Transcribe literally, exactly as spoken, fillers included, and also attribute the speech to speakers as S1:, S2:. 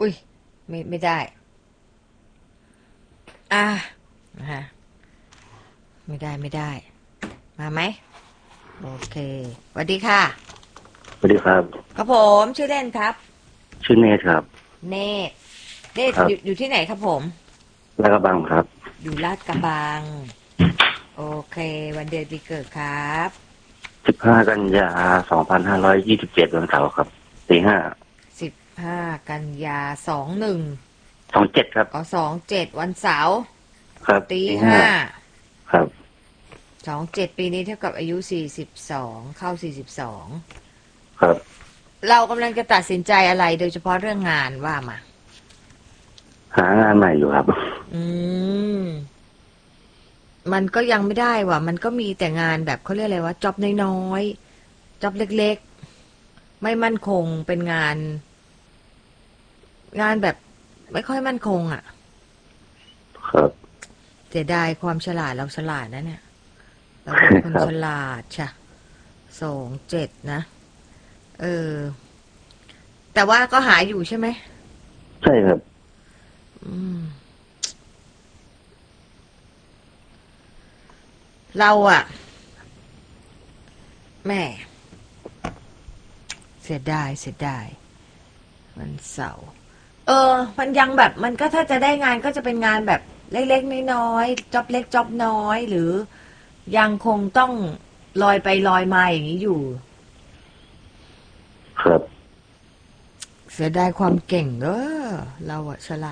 S1: อุ้ยไม่ไม่ได้อ่านะฮะไม่ได้ไม่ได้มาไหมโอเคสวัสดีค่ะ
S2: สวัสดีครับ
S1: ครับผมชื่อเล่นครับ
S2: ชื่อเนธครับ
S1: เนตเนต
S2: ครับ
S1: อยู่อยู่ที่ไหนครับผม
S2: ลาดกระบังครับ
S1: อยู่ลาดกระบังโอเควันเดือนปีเกิดครับ
S2: สิบห้ากันยาสองพันห้าร้อยยี่สิบเจ็ดวันเสาร์ครับตีห้า
S1: สิบห้ากันยาสองหนึ่ง
S2: สองเจ็ดครับ
S1: อ๋อสองเจ็ดวันเสาร์
S2: ครับ
S1: ตีห้า
S2: ครับ
S1: สองเจ็ดปีนี้เท่ากับอายุสี่สิบสองเข้าสี่สิบสอง
S2: ครับ
S1: เรากำลังจะตัดสินใจอะไรโดยเฉพาะเรื่องงานว่ามา
S2: หางานใหม่อยู่ครับ
S1: อืมมันก็ยังไม่ได้ว่ะมันก็มีแต่งานแบบเขาเรียกอะไรว่าจ็อบน้อยๆจ็อบเล็กๆไม่มั่นคงเป็นงานงานแบบไม่ค่อยมั่นคงอ่ะ
S2: ครับ
S1: เสียดายความฉลาดเราฉลาดนะเนี่ยเราเป็นคนฉลาดใช่สองเจ็ดนะเออแต่ว่าก็หาอยู่ใช่ไหม
S2: ใช่ครับ
S1: อืมเราอะแม่เสียดายเสียดายวันเสาร์เออมันยังแบบมันก็ถ้าจะได้งานก็จะเป็นงานแบบเล็กๆน้อยๆจ็อบเล็กจ็อบน้อยหรือยังคงต้องลอยไปลอยมาอย่างนี้อยู่
S2: ครับ
S1: เสียดายความเก่งเออเราอะฉลาด